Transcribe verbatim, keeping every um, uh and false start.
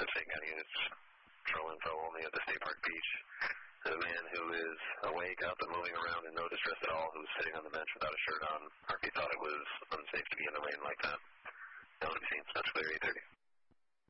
of St. County units, patrol info only at the State Park Beach. There's a man who is awake, up and moving around in no distress at all, who's sitting on the bench without a shirt on. R P thought it was unsafe to be in the rain like that.